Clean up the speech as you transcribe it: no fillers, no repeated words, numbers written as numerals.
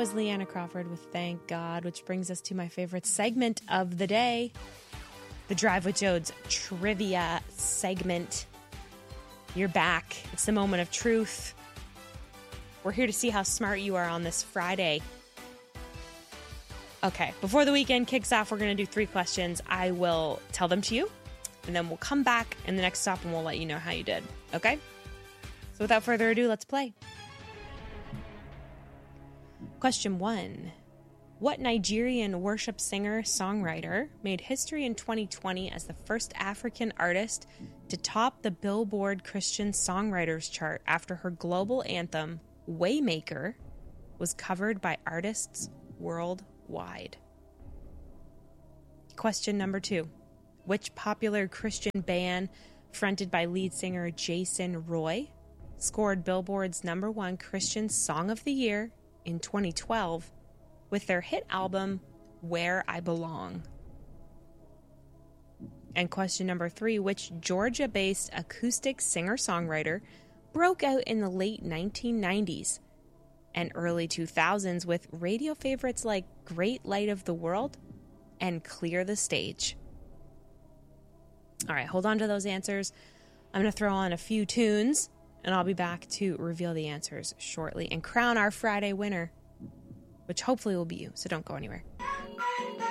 was Leanna Crawford with Thank God, which brings us to my favorite segment of the day, the Drive with Jodes trivia segment. You're back. It's the moment of truth. We're here to see how smart you are on this Friday. Okay, before the weekend kicks off, we're going to do 3 questions. I will tell them to you, and then we'll come back in the next stop and we'll let you know how you did. Okay? So without further ado, let's play. Question 1. What Nigerian worship singer-songwriter made history in 2020 as the first African artist to top the Billboard Christian Songwriters chart after her global anthem, Waymaker, was covered by artists worldwide? Question number 2. Which popular Christian band, fronted by lead singer Jason Roy, scored Billboard's #1 Christian Song of the Year in 2012 with their hit album, Where I Belong? And question number 3, which Georgia-based acoustic singer-songwriter broke out in the late 1990s and early 2000s with radio favorites like Great Light of the World and Clear the Stage? All right, hold on to those answers. I'm going to throw on a few tunes, and I'll be back to reveal the answers shortly and crown our Friday winner, which hopefully will be you, so don't go anywhere.